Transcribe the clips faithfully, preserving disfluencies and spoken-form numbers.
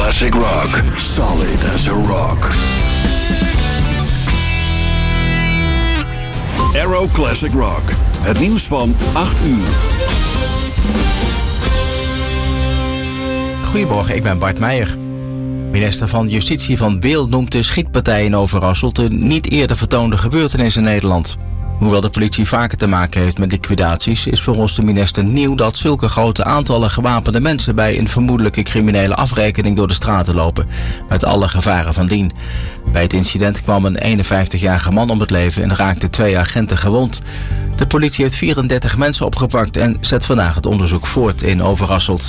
classic rock. Solid as a rock. Aero Classic Rock. Het nieuws van acht uur. Goedemorgen, ik ben Bart Meijer. Minister van Justitie Van Wil noemt de schietpartij in Overasselt een niet eerder vertoonde gebeurtenis in Nederland. Hoewel de politie vaker te maken heeft met liquidaties, is volgens de minister nieuw dat zulke grote aantallen gewapende mensen bij een vermoedelijke criminele afrekening door de straten lopen, met alle gevaren van dien. Bij het incident kwam een eenenvijftigjarige man om het leven en raakte twee agenten gewond. De politie heeft vierendertig mensen opgepakt en zet vandaag het onderzoek voort in Overasselt.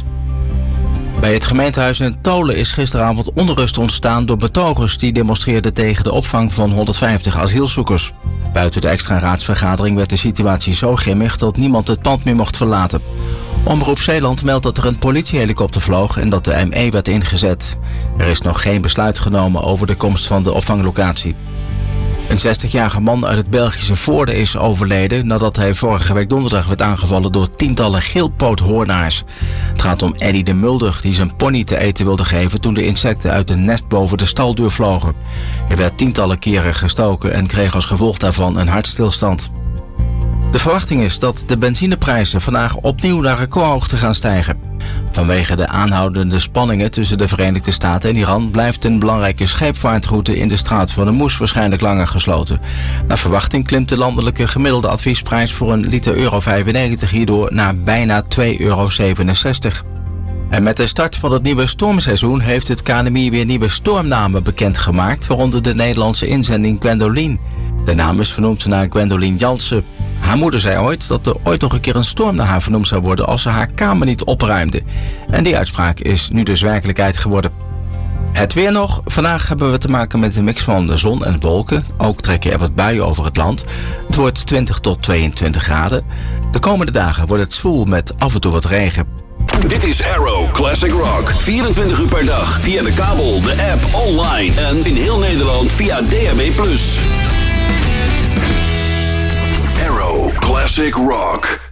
Bij het gemeentehuis in Tolen is gisteravond onrust ontstaan door betogers die demonstreerden tegen de opvang van honderdvijftig asielzoekers. Buiten de extra raadsvergadering werd de situatie zo grimmig dat niemand het pand meer mocht verlaten. Omroep Zeeland meldt dat er een politiehelikopter vloog en dat de M E werd ingezet. Er is nog geen besluit genomen over de komst van de opvanglocatie. Een zestigjarige man uit het Belgische Voorde is overleden nadat hij vorige week donderdag werd aangevallen door tientallen geelpoothoornaars. Het gaat om Eddie de Mulder die zijn pony te eten wilde geven toen de insecten uit een nest boven de staldeur vlogen. Hij werd tientallen keren gestoken en kreeg als gevolg daarvan een hartstilstand. De verwachting is dat de benzineprijzen vandaag opnieuw naar recordhoogte gaan stijgen. Vanwege de aanhoudende spanningen tussen de Verenigde Staten en Iran blijft een belangrijke scheepvaartroute in de Straat van Hormuz waarschijnlijk langer gesloten. Naar verwachting klimt de landelijke gemiddelde adviesprijs voor een liter euro vijfennegentig hierdoor naar bijna twee euro zevenenzestig. En met de start van het nieuwe stormseizoen heeft het K N M I weer nieuwe stormnamen bekendgemaakt, waaronder de Nederlandse inzending Gwendoline. De naam is vernoemd naar Gwendoline Jansen. Haar moeder zei ooit dat er ooit nog een keer een storm naar haar vernoemd zou worden als ze haar kamer niet opruimde. En die uitspraak is nu dus werkelijkheid geworden. Het weer nog. Vandaag hebben we te maken met een mix van de zon en wolken. Ook trekken er wat buien over het land. Het wordt twintig tot tweeëntwintig graden. De komende dagen wordt het zwoel met af en toe wat regen. Dit is Aero Classic Rock. vierentwintig uur per dag via de kabel, de app, online en in heel Nederland via D A B plus. Aero Classic Rock.